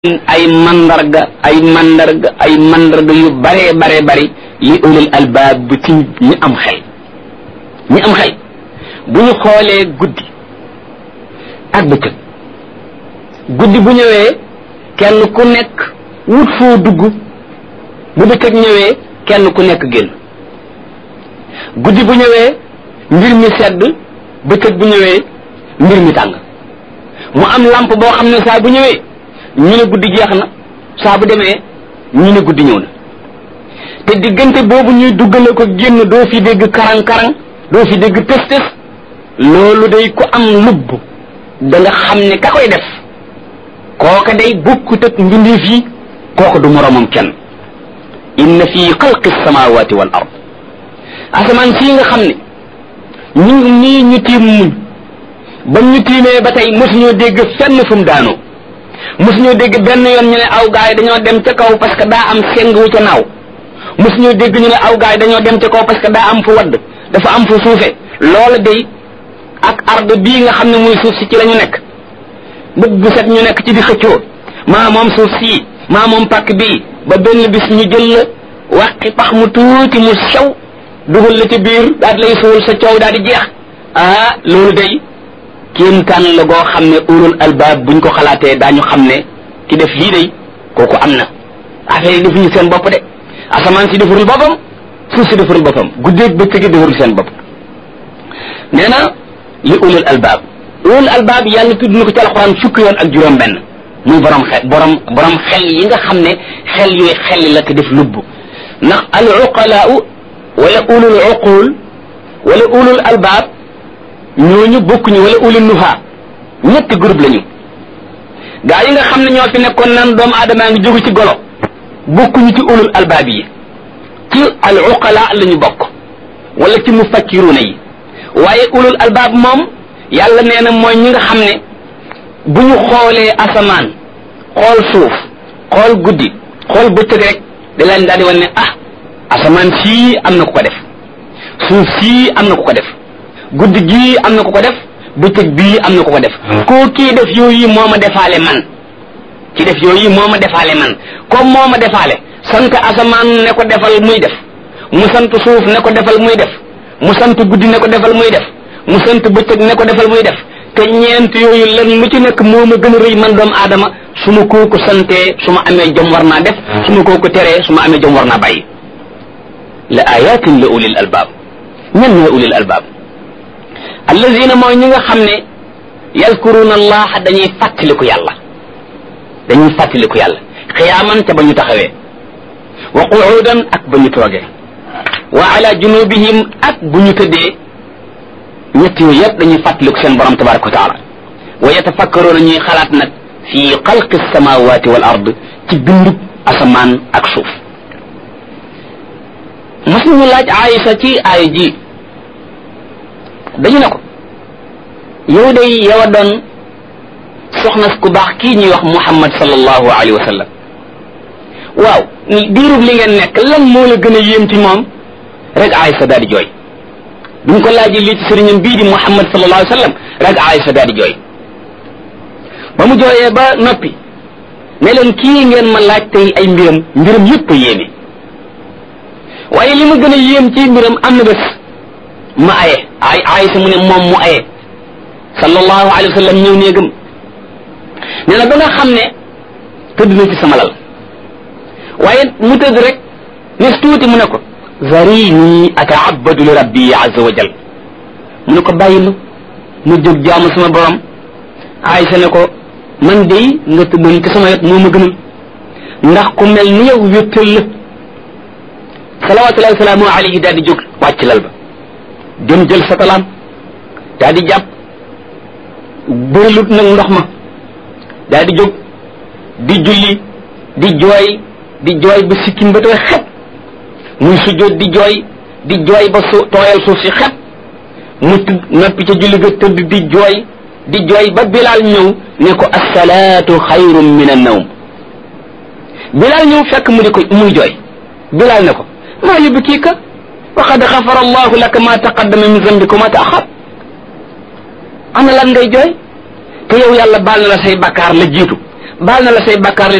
ay mandarga yu bare bari li ulul albaab bu ci ñi am xel bu ñu xoolee guddi ak bëccëg guddi bu ñëwee kenn ku nekk wut foo dugg bu bëccëg ñëwee kenn ku nekk génn guddi bu ñëwee mbir mi sedd bëccëg bu ñëwee mbir mi tàng mu am lampe boo xam ne saa bu ñëwee ñu ne guddi jeex na saa bu demee ñu ne guddi ñëw na te diggante boobu ñuy duggale ko génn doo fi dégg karang-karang doo fi dégg tës-tës loolu day ko am lubb da nga xam ne ka koy def kooka day bokkut ak mbindeef yi kooka du moroomam kenn inna fi xalqi samawati wal ard asamaan sii nga xam ne ñu tiim muñ ba ñu tiimee ba tey mosuñoo dégg fenn fu mu daanoo mosuñoo dégg benn yoon ñu ne aw gaay dañoo dem ca kaw parce que daa am seng wu ca naaw mosuñoo dégg ñu ne aw gaay dañoo dem ca kaw parce que daa am fu wadd dafa am fu suufe loola day ak arde bii nga xam ne muy suuf si ci la ñu nekk bët bu set ñu nekk ci di xëccoo maa moom suuf sii maa moom pàkk bii ba benn bis ñu jël la wàqi pax mu tuuti mu sew dugal la ci biir daal di lay suul sa coow daal di jeex loolu day kéemtaan la goo xam ne ulul albaab buñ ko xalaatee daañu xam ne ki def lii day kooku am na affaire yi defuñu seen bopp de asamaan si defarul boppam suuf si defarul boppam guddeeg bëccëg defarul seen bopp nee na li ulul albaab yàlla tudd na ko ci alxuraan fukki yoon ak juróom benn muy borom xel yi nga xam ne xel yooyu xel la te def lubb ndax al uqalaau wala ulul uqul wala ulul albaab ñooñu bokkuñu wala ulul nuha ñetti groupe lañu gaa yi nga xam ne ñoo fi nekkoon naan doomu aadamaa ngi jógu ci golo bokkuñu ci ulul albaab yi ci al uqala lañu bokk wala ci mufakkiruna yi waaye ulul albaab moom yàlla nee na mooy ñi nga xam ne bu ñu xoolee asamaan xool suuf xool guddi xool bëccëg rek da leen daal di wan ne asamaan sii am na ku ko def suuf sii am na ku ko def guddi gii am na ku ko def bëccëg bii am na ku ko def koo kii def yooyu moo ma defaale man ci def yooyu moo ma defaale man comme moo ma defaale sant asamaan ne ko defal muy def mu sant suuf ne ko defal muy def mu sant guddi ne ko defal muy def mu sant bëccëg ne ko defal muy def te ñeent yooyu lan lu ci nekk moo ma gën a rëy man doomu aadama su ma kooku santee su ma amee jom war naa def su ma kooku teree su ma amee jom war naa bàyyi la ayatin la ulil albaab ñan ñooy ulil albaab allazina mooy ñi nga xam ne yazkuruna allaha dañuy fàttaliku yàlla xiyaaman ca ba ñu taxawee wa qu'udan ak ba ñu toogee wa ala junubihim ak bu ñu tëddee ñett yooyu yëpp dañuy fàttaliku seen borom tabaraka wa taala wa yatafakkaruuna ñuy xalaat nag fi xalqi samawati wal ard ci bindub asamaan ak suuf mas nañu laaj Aïsa ci aaya ji dañu ne ko yow day yow a doon soxna ku baax kii ñuy wax Muhammad sallallahu alayhi wa sallam waaw diirub li ngeen nekk lan moo la gën a yéem ci moom rek Aïsa daal di jooy bi ñu ko laajee lii ci sëriñam bii di Muhammad sallallahu alayhi wa sallam rek Aïsa daal di jooy ba mu jooyee ba noppi ne leen kii ngeen ma laaj tey ay mbiram yëpp a yéeme waaye li ma gën a yéem ci mbiram am na bés ma aye Aïsa mu ne moom mu aye sallallahu alayhi wa sallam ñëw néegam nee na ba nga xam ne tëdd na ci sama lal waaye mu tëdd rek nes tuuti mu ne ko zarini ataabadu li rabbi azza wa jal mu ne ko bàyyi ma jóg jaamu sama borom Aïsa ne ko man de nga tëddoon ci sama wet moo ma gënal ndax ku mel ni yow wéttal la salawatullahi wasalaamu alayhi daal di jóg wàcc lal ba dem jël sa talaam daal di jàpp bërilut nag ndox ma daal di jóg di julli di jooy ba sikkim ba tooy xet muy sujjóot di jooy ba tooyal suuf si xet mu noppi ca julli ga tëdd di jooy ba Bilaal ñëw ne ko assalaatu xayrun min annawm Bilaal ñëw fekk muy jooy Bilaal ne ko maa yubkiika wa qad xafara allahu laka ma taqaddama min zambika wa ma taaxar ana lan ngay jooy te yow yàlla baal na la say bakkaar la jiitu baal na la say bakkaar